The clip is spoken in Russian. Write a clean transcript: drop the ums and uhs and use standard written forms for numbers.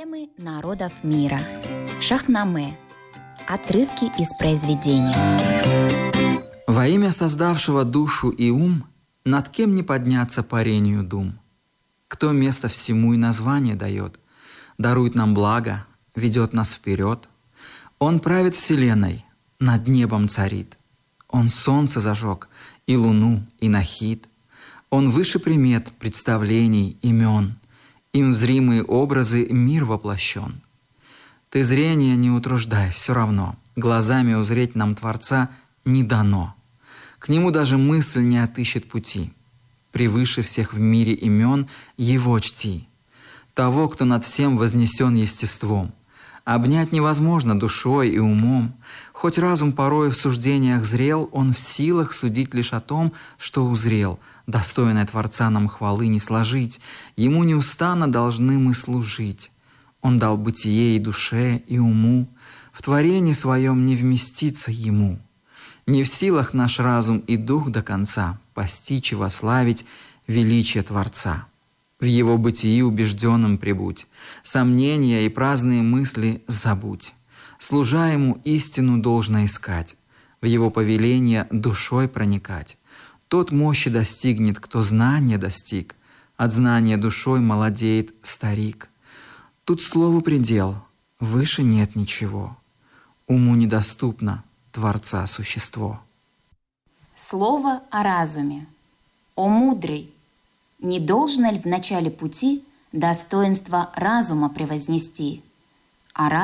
Поэмы народов мира. Шахнаме. Отрывки из произведения. Во имя создавшего душу и ум, над кем не подняться парению дум. Кто место всему и название дает, дарует нам благо, ведет нас вперед. Он правит вселенной, над небом царит. Он солнце зажег, и луну, и нахид. Он выше примет, представлений, имен. Им в зримые образы мир воплощен. Ты зрение не утруждай, все равно. Глазами узреть нам Творца не дано. К нему даже мысль не отыщет пути. Превыше всех в мире имен его чти. Того, кто над всем вознесен естеством. Обнять невозможно душой и умом. Хоть разум порой в суждениях зрел, он в силах судить лишь о том, что узрел. Достойное Творца нам хвалы не сложить. Ему неустанно должны мы служить. Он дал бытие и душе, и уму. В творении своем не вместиться ему. Не в силах наш разум и дух до конца постичь и вославить величие Творца. В его бытии убежденным прибудь, сомнения и праздные мысли забудь. Служа ему, истину должно искать, в его повеление душой проникать. Тот мощи достигнет, кто знания достиг, от знания душой молодеет старик. Тут слову предел, выше нет ничего. Уму недоступно Творца существо. Слово о разуме. О мудрый! Не должно ли в начале пути достоинство разума превознести? А